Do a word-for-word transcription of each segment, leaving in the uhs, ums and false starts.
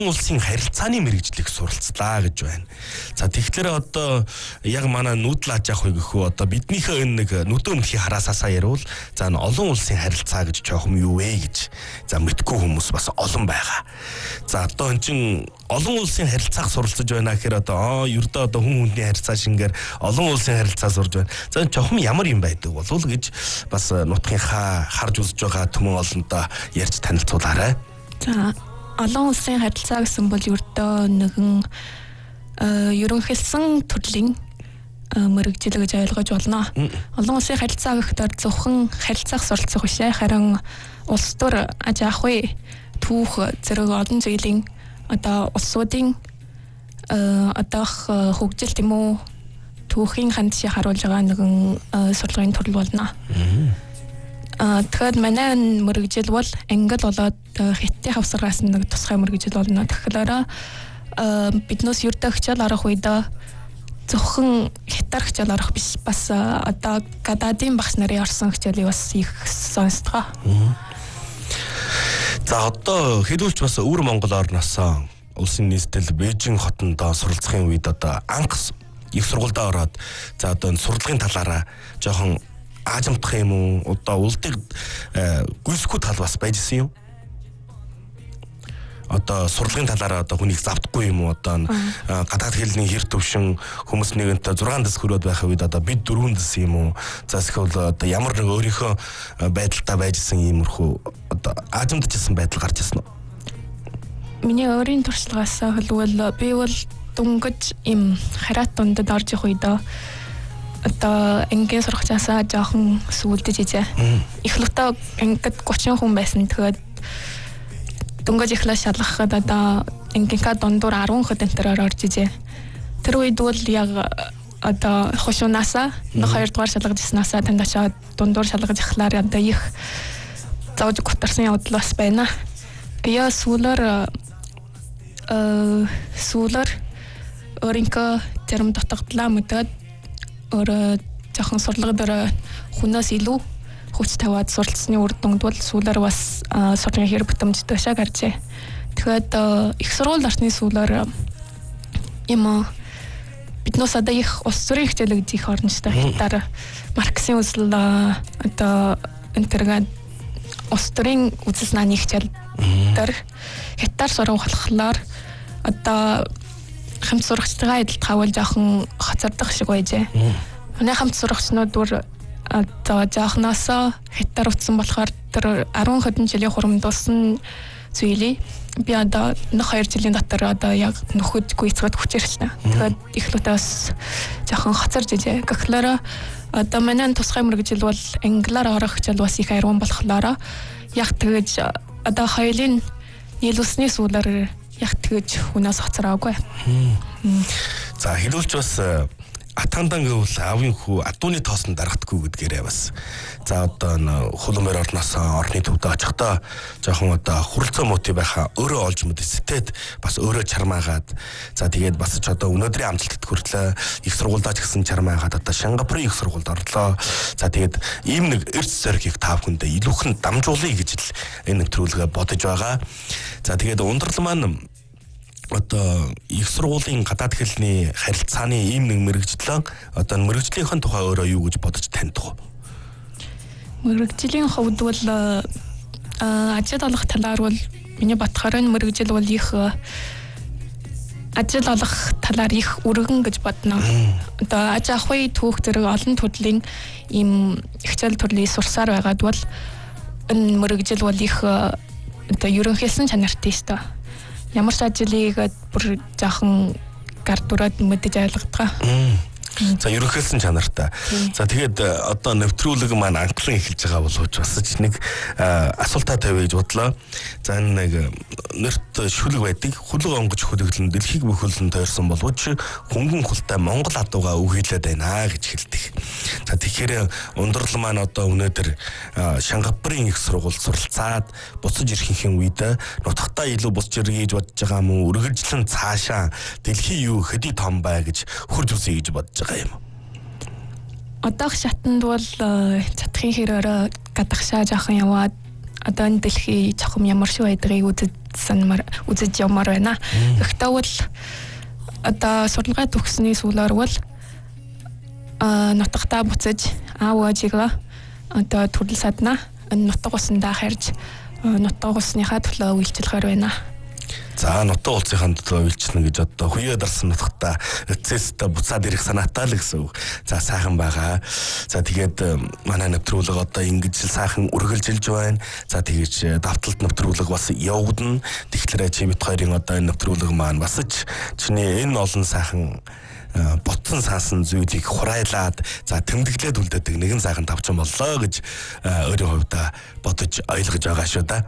улсын харилцааны мэргэжлийг суралцлаа гэж байна. За тэгэхээр одоо яг манай нүүдлаач яах вэ гэхүү одоо биднийхээ энэ нэг нүдэн өмнөхий хараасаасаа ярил за олон улсын харилцаа гэж жоохом юу вэ гэж за мэдгүй хүмүүс бас олон байгаа. За одоо энэ чин олон улсын харилцааг суралцж байна гэхээр одоо ердөө одоо хүн хүнний харилцаа шингээр олон улсын харилцаа сурж байна. За жоохом ямар юм байдаг болов уу гэж бас нутгийнхаа харж үзэж байгаа түмэн олонтоо ярьж танилцуулаарай. За олон улсын харилцаа гэсэн бол ердөө нэгэн ерөнхийлсөн төрлийн мэргэжил гэж ойлгож болно. Олон улсын харилцаа гэхээр зөвхөн харилцаах суралцах биш ээ. Харин улс төр аж ахуй түүх зэрэг олон зүйлийн одоо улсуудын одоо хөгжил тийм үү түүхийн хандшийг харуулж байгаа нэгэн сурлагын төрөл болно. Тэгэхээр манай мэргэжил бол англи болоод хятадын хавсаргаас нэг тусгай мэргэжил болно. Тэгэхээр биднээс ердөө хичээл арах үед зөвхөн хятад хичээл арах биш бас одоо гадаадын багш нарын орсон хичээлийг бас их сонсдгоо. За одоо хэдүүлч бас өвөр Монгол орноос улсын нийслэл Бээжин хотонд суралцахын үед одоо анх их сургуультай ороод за одоо сурлагын талаараа жоохон аажимдах юм уу одоо улдыг гүйсэхгүй тал бас байжсэн юм. Одоо сурлагын талаараа одоо хүнийг завдахгүй юм уу одоо гадаад хэлний хэр төвшин хүмүүс нэгэнтэй зургаан дэс хөрөөд байх үед одоо бид дөрвөн дэс юм уу за эсвэл одоо ямар нэг өөрийнхөө байдалтай байжсэн иймэрхүү одоо аажимдчихсан байдал гарч ирсэн үү? Миний өөрийн туршлагаас хэлбэл би бол дөнгөж им хараат дундад орж их үед одоо ангийн сургачаасаа жоохон сүулдэж ижээ. Эхлэлтээ ангид гучин хүн байсан. Тэгээд дөнгөж ихлээ шалгахад одоо ангийнхаа дундуур арван хүн энтерээр орж ижээ. Тэр үед бол яг одоо хошуунаасаа нэг хоёрдугаар шалгаж ирснаасаа таньдачаа дундуур шалгаж ихлээр одоо их зовж гутарсан явдал бас байна. Би сүүлээр э сүүлээр өөрийнхөө зарим дутагдлаа мэдээд өөр жоохон сурлага дээр хүнээс илүү хүч тавиад суралцсны үр дүнд бол сүүлээр бас сурлагын хэрэг бүтэмжтэй шаа гарчээ. Тэгэхээр их сургууль орсны сүүлээр юм биднээс одоо их улс төрийн хичээл гэж их орно шүү дээ. Хятадаар Марксийн үзэл одоо энтергээд улс төрийн үзэл санааны хичээл дээр хятадаар сурах болохоор одоо хамт сурагчтайгаа адилт хавал жоохон хоцордох шиг байжээ. Манай хамт сурагчнууд бүр одоо жоохноосоо хятадаар утсан болохоор тэр арван хэдэн жилийн хурамдуулсан зүйлийг би одоо нэг хоёр жилийн дотор одоо яг нөхөд гүйцэхэд хүчээрчлээ. Тэгээд ихлүүтээ бас жоохон хоцорж ижээ. Гэхлээр одоо манай тусгай мэргэжил бол англиар орох хичээл бас их арван болохоор яг тэгэж одоо хоёулын нийлүүлсний сүүлээр яг тэгэж хүнээс хоцороогүй. За хэлүүлч бас атандан гэвэл аавын хүү адууны тоосон дарагдахгүй гэдгээрээ бас за одоо хулмэр орноос орны төвд очихдоо жоохон одоо хүрэлцэн муутай байхаа өөрөө олж мэдэстэд бас өөрөө чармаагаад за тэгээд бас ч одоо өнөөдрийн амжилтад хүрлээ их сургуульдаа ч гэсэн чармаагаад одоо Сингапурын их сургуульд орлоо. За тэгээд ийм нэг эрс зоригийг та бүхэндээ илүүхэн дамжуулъя гэж л энэ нэвтрүүлгээ бодож байгаа. За тэгээд ундрал маань одоо их сургуулийн гадаад хэлний харилцааны ийм нэг мэргэжлэн одоо мэргэжлийнхэн тухай өөрөө юу гэж бодож таних вэ? Мэргэжлийн хувьд бол ажил олох талаар бол миний бодохоор нь мэргэжил бол их ажил олох талаар их өргөн гэж бодно. Одоо аж ахуй түүх зэрэг олон төрлийн ийм хичээл төрлийг сурсаар байгаад бол энэ мэргэжил бол их одоо ерөнхийлсэн чанартай шүү дээ. Ямар ч ажлыг бүр жоохон гар дүрээд мэдэж ойлгодог. За ерөнхийлсэн чанартай. За тэгээд одоо нэвтрүүлэг маань анхлан эхэлж байгаа боловч бас ч нэг асуултаа тавья гэж бодлоо. За нэг нэрт шүлэг байдаг. Хүлэг онгож хүлэглэн дэлхийг бүхэлдэн тойрсон боловч хөнгөн хултай Монгол адууга үхэлээд байна гэж хэлдэг. За тэгэхээр ундрал маань одоо өнөөдөр Сингапурын их сургууль суралцаад буцаж ирэхин үед нутагтаа илүү буцаж ирэх гэж бодож байгаа юм уу? Үргэлжлэн цаашаа дэлхий юу хэдий том бай гэж хурж үзье гэж бодож байгаа юм. Одоох шатанд бол чадахын хэрээр гадагшаа жоохон яваад одоо энэ дэлхий чухам ямар шиг байдгийг үзсэн мар үзэж ямар байна. Гэхдээ бол одоо сурлагаа төгссөний сүүлээр бол а нутагтаа буцаж аав ээжигээ одоо төрөл садна нутаг усандаа харж нутаг усныхаа төлөө үйлчлэхээр байна. За нутаг улсынхаа төлөө үйлчлэнэ гэж одоо хуйгаа дарсан нутагтаа эцэстээ буцаад ирэх санаатай л гэсэн үг. За сайхан байгаа. За тэгээд манай нэвтрүүлэг одоо ингэж сайхан үргэлжилж байна. За тэгэж давталт нэвтрүүлэг бас явагдана. Тэгэхээр чи бид хоёрын одоо энэ нэвтрүүлэг маань бас ч чиний энэ олон сайхан ботсон саасан зүйлийг хурайлаад за тэмдэглээд үлдээдэг нэгэн сайхан тавчсан боллоо гэж өөрийн хувьдаа бодож ойлгож байгаа шүү да.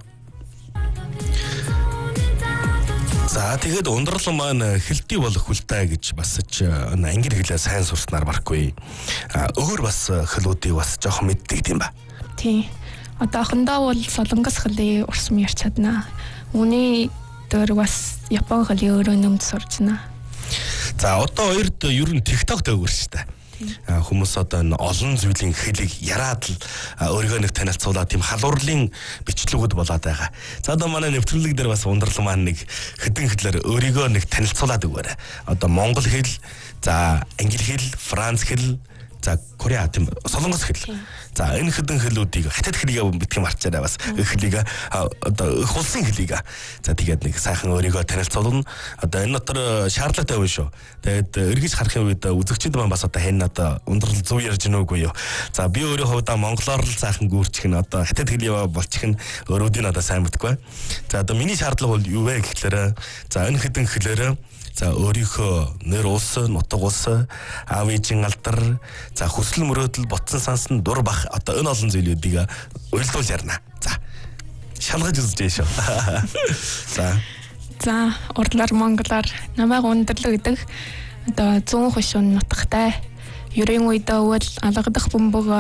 За тэгээд ундрал маань хилтэй болох хүлтэй гэж бас ч англи хэлээ сайн сурснаар барахгүй. Өөр бас хөлүүдийг бас жоохон мэддэг юм ба. Тийм. Одоохондоо бол солонгос хэлийг урсам ярьж чадна. Үүний дээр бас япон хэлийг өөрөө нэмж сурч байна. За одоо хоёрд ер нь TikTok дээгүүр шүү дээ. Хүмүүс одоо энэ олон зүйлийн хэлийг яраад л өөрийгөө нэг танилцуулаад тийм халуурлын бичлэгүүд болоод байгаа. За одоо манай нэвтрүүлэг дээр бас ундрал маань нэг хэдэн хэлээр өөрийгөө нэг танилцуулаад өгөөрэй. Одоо монгол хэл, за англи хэл, франц хэл, за Кореа тийм солонгос хэл. За энэ хэдэн хэлүүдийг хятад хэлийг битгий марчаарай бас хэлийг одоо их улсын хэлийг. За тэгээд нэг сайхан өөрийгөө танилцуулна. Одоо энэ дотор шаардлагатай байна шүү. Тэгээд эргэж харахын үед үзэгчид маань бас одоо хэн одоо ундрал зөв ярьж гэнэ үгүй юу. За би өөрөө хувьдаа монголоор л сайхан гүрчих нь одоо хятад хэлийг болчих нь өөрөөдийн одоо сайн мэдгүй. За одоо миний шаардлага бол юу вэ гэхлээр за энэ хэдэн хэлээр за өөрийнхөө нэр улс, нутаг улс, аав ээжийн алдар, за хүсэл мөрөөдөл, ботсон сансан дур бах одоо энэ олон зүйлүүдийг уйлдуул ярина. За шалгаж үзэж шүү. За. За урдлаар монголоор намайг ундрал гэдэг одоо зүүн хошуун нутагтай. Ерийн үедээ бол алгадах бөмбөг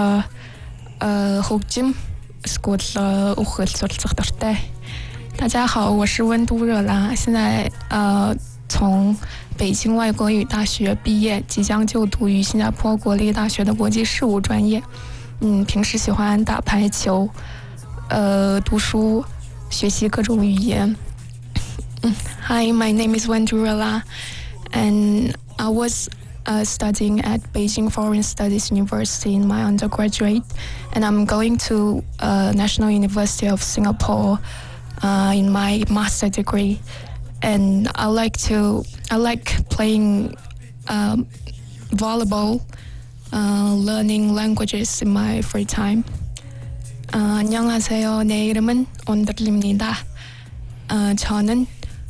хөгжим эсвэл үхэл суралцах дуртай. 大家好，我是温都热拉，现在呃。 从北京外国语大学毕业，即将就读于新加坡国立大学的国际事务专业。嗯，平时喜欢打排球，呃，读书，学习各种语言。嗯 Hi, my name is Wendurella, and I was uh, studying at Beijing Foreign Studies University in my undergraduate, and I'm going to uh, National University of Singapore uh, in my master degree. And I like to, I like playing um, volleyball, uh, learning languages in my free time. Uh, 안녕하세요. 내 이름은 온들입니다. Uh, 저는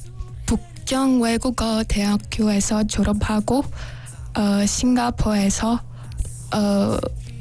북경 외국어 대학교에서 졸업하고 uh, 싱가포르에서 uh,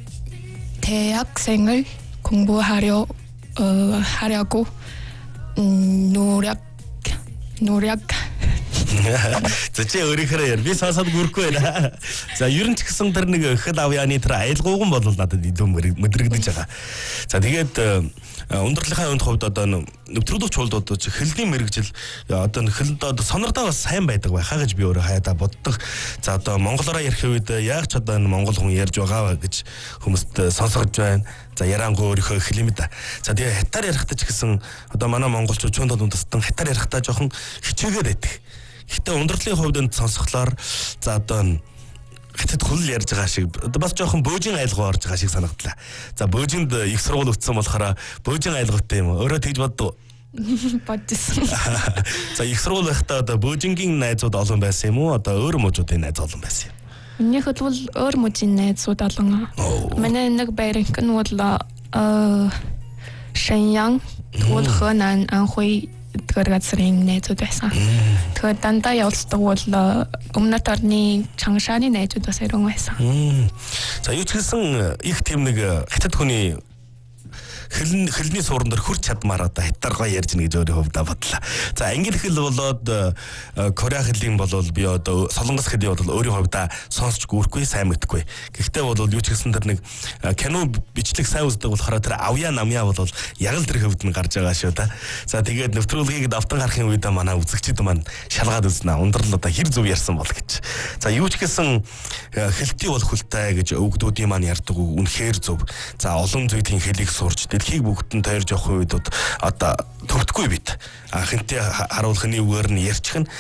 대학생을 공부하려 uh, 하려고 um, 노력 노력. За чи өөрийнхөө яар би сонсоод гүрэхгүй байна. За ер нь ч гэсэн тэр нэг хэл авьяаны тэр аялгауган бол надад илүү мэдрэгдэж байгаа. За тэгээд ундралынхаа өнд хувьд одоо нэвтрүүлэгч холдоод ч хэлний мэрэгжил одоо хэлд одоо сонордоо бас сайн байдаг байхаа гэж би өөрөө хаяада боддог. За одоо монголоор ярих үед яг ч одоо энэ монгол хүн ярьж байгаа гэж хүмүүст сонсгож байна. За ярангуу өөрийнхөө хэлэмэд. За тэгээ хятаар ярихтаа ч гэсэн одоо манай монголчууд чөнд дундастан хятаар ярихтаа жоохон хичээгээд байдаг. Гэтэ ундралын хувьд энэ сонсохлоор за одоо хятад хөл ярьж байгаа шиг бас жоохон бөөжин айлгуу орж байгаа шиг санагдлаа. За бөөжинд их сургууль өгсөн болохоор бөөжин айлгуутай юм. Өөрөө тэгж боддог. Бодсон. За их сургууль байхдаа одоо бөөжингийн найзууд олон байсан юм уу? Одоо өөр мужуудын найз олон байсан юм. Миний хувьд бол өөр мужийн найзууд олон. Манай нэг байрынх нь бол э Шэньян, Туул, Хэнан, Анхуй тэр газрын найзууд байсан. Тэгэхээр дандаа явуулдаг бол өмнөд орны Чангшааны найзууд бас ирэн байсан. За юу ч гэсэн их тийм нэг хятад хүний хэл хэлний суурин дээр хүрч чадмаар одоо хятаар гоё ярьж гэнэ гэж өөрөө хувьдаа бодлоо. За англи хэл болоод Кореа хэлийн болвол би одоо солонгос хэлийг бол өөрийн хувьдаа сонсч гүрэхгүй сайн мэдхгүй. Гэхдээ бол юу ч гэсэн тэр нэг кино бичлэг сайн үздэг болохоор тэр авьяа намьяа бол яг л тэр хөвд нь гарч байгаа шүү да. За тэгээд нэвтрүүлгийг давтан гарахын үед манай үзэгчид маань шалгаад үзнэ. Ундрал одоо хэр зөв ярьсан бол гэж. За юу ч гэсэн хэлтий бол хүлтэй гэж өвгдүүдийн маань ярьдаг үнэхээр зөв. За олон зүйлийн хэлийг сурч дэлхийг бүгд нь тойрж явах үед одоо төрдөггүй бид. Анхэнтэй харуулхны үгээр нь ярьчих нь